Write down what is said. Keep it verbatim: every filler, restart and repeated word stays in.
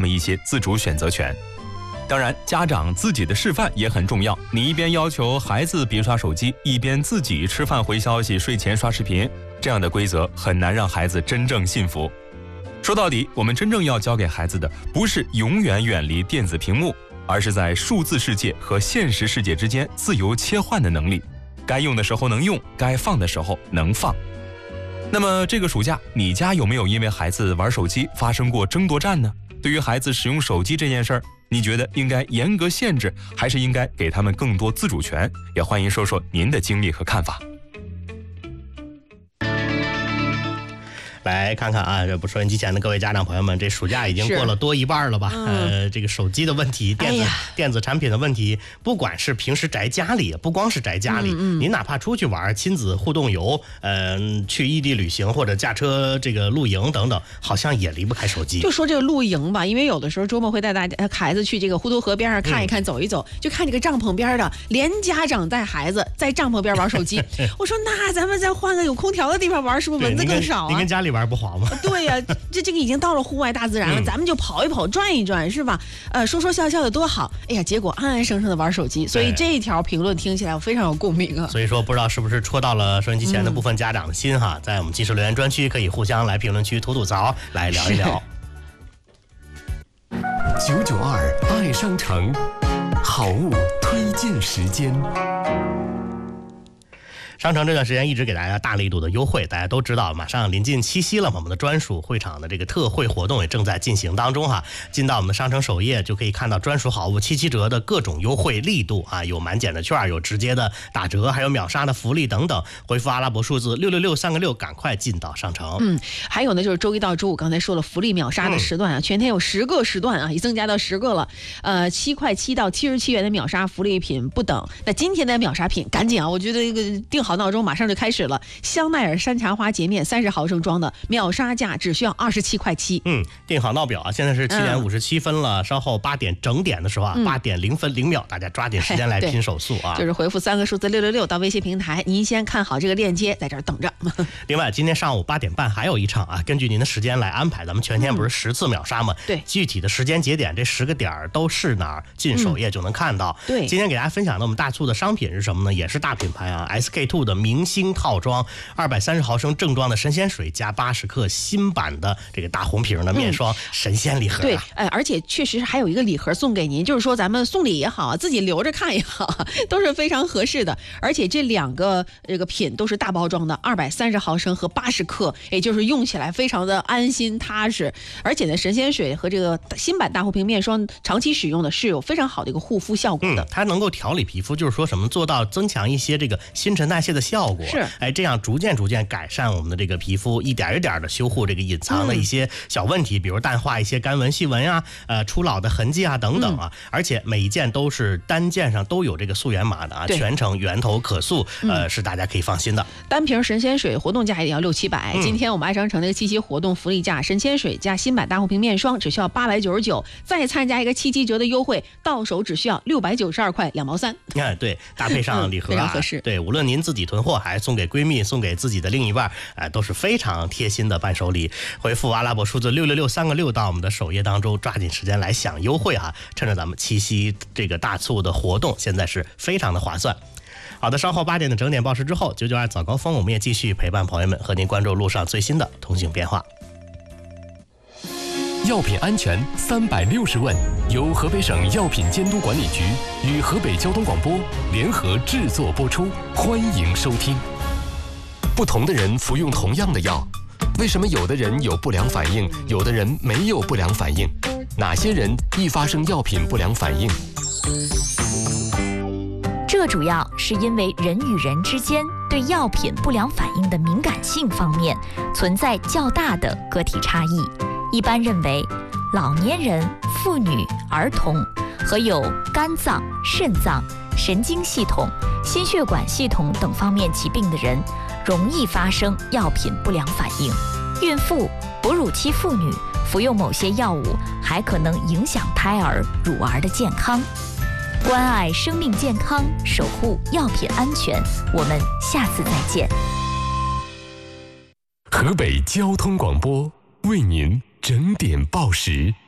们一些自主选择权。当然，家长自己的示范也很重要。你一边要求孩子别刷手机，一边自己吃饭回消息，睡前刷视频，这样的规则很难让孩子真正信服。说到底，我们真正要教给孩子的，不是永远远离电子屏幕，而是在数字世界和现实世界之间自由切换的能力。该用的时候能用，该放的时候能放。那么这个暑假，你家有没有因为孩子玩手机发生过争夺战呢？对于孩子使用手机这件事儿，你觉得应该严格限制，还是应该给他们更多自主权？也欢迎说说您的经历和看法。 来看看啊，这不收音机前的各位家长朋友们，这暑假已经过了多一半了吧？嗯、呃，这个手机的问题，电子、哎、电子产品的问题，不管是平时宅家里，不光是宅家里，嗯嗯您哪怕出去玩，亲子互动游，嗯、呃，去异地旅行或者驾车这个露营等等，好像也离不开手机。 就说这个露营吧，因为有的时候周末会带大家孩子去这个滹沱河边上看一看、嗯、走一走，就看这个帐篷边的，连家长带孩子在帐篷边玩手机。我说那咱们再换个有空调的地方玩，是不是蚊子更少啊？ 你跟家里玩不好吗？ 对呀、啊，这这个已经到了户外大自然了、嗯，咱们就跑一跑、转一转，是吧？呃，说说笑笑的多好。哎呀，结果安安生生的玩手机，所以这一条评论听起来我非常有共鸣啊。 所以说，不知道是不是戳到了收音机前的部分家长的心哈？嗯、在我们即时留言专区可以互相来评论区吐吐槽，来聊一聊。 九九二爱商城，好物推荐时间。 商城这段时间一直给大家大力度的优惠，大家都知道马上临近七夕了嘛，我们的专属会场的这个特惠活动也正在进行当中哈。进到我们的商城首页就可以看到专属好物七七折的各种优惠力度啊，有满减的券，有直接的打折，还有秒杀的福利等等。回复阿拉伯数字六六六三个六，赶快进到商城。 嗯，还有呢，就是周一到周五刚才说了福利秒杀的时段啊，嗯、全天有十个时段啊，已增加到十个了。呃，七块七到七十七元的秒杀福利品不等。那今天的秒杀品赶紧啊，我觉得这个定好闹钟马上就开始了。香奈儿山茶花洁面三十毫升装的秒杀价只需要二十七块七。 嗯，定好闹表啊，现在是七点五十七分了、嗯，稍后八点整点的时候啊，八、嗯、点零分零秒，大家抓紧时间来拼手速啊。 就是回复三个数字六六六到微信平台，您先看好这个链接，在这儿等着。 另外，今天上午八点半还有一场啊，根据您的时间来安排，咱们全天不是十次秒杀吗？ 对、嗯， 具体的时间节点这十个点都是哪儿？进首页就能看到。 嗯、对， 今天给大家分享的我们大促的商品是什么呢？也是大品牌啊 ，S K two 的明星套装，二百三十毫升正装的神仙水加八十克新版的这个大红瓶的面霜、嗯、神仙礼盒、啊。 对，哎，而且确实还有一个礼盒送给您，就是说咱们送礼也好，自己留着看也好，都是非常合适的。而且这两个这个品都是大包装的，二百三十毫升和八十克，也就是用起来非常的安心踏实。而且呢，神仙水和这个新版大红瓶面霜长期使用的是有非常好的一个护肤效果的。 嗯，它能够调理皮肤，就是说什么做到增强一些这个新陈代谢的效果。 是， 哎，这样逐渐逐渐改善我们的这个皮肤，一点一点的修护这个隐藏的一些小问题，嗯、比如淡化一些干纹细纹啊，呃，初老的痕迹啊等等啊。嗯、而且每一件都是单件上都有这个溯源码的啊，全程源头可溯，呃，是大家可以放心的。 单瓶神仙水活动价也要六七百、嗯，今天我们爱商城那个七夕活动福利价，神仙水加新版大红瓶面霜只需要八百九十九，再参加一个七七折的优惠，到手只需要六百九十二块两毛三。 哎，对，搭配上礼盒、啊嗯、 非常合适。 对，无论您自己囤货，还是送给闺蜜、送给自己的另一半，哎、呃，都是非常贴心的伴手礼。回复阿拉伯数字六六六三个六到我们的首页当中，抓紧时间来享优惠哈！趁着咱们七夕这个大促的活动，现在是非常的划算。好的，稍后八点的整点报时之后，九九二早高峰，我们也继续陪伴朋友们，和您关注路上最新的通行变化。 药品安全三百六十问，由河北省药品监督管理局与河北交通广播联合制作播出，欢迎收听。不同的人服用同样的药，为什么有的人有不良反应，有的人没有不良反应？哪些人易发生药品不良反应？ 这主要是因为人与人之间对药品不良反应的敏感性方面存在较大的个体差异。一般认为，老年人、妇女、儿童和有肝脏、肾脏、神经系统、心血管系统等方面疾病的人，容易发生药品不良反应。孕妇、哺乳期妇女服用某些药物，还可能影响胎儿、乳儿的健康。关爱生命健康，守护药品安全。我们下次再见。 河北交通广播为您整点报时。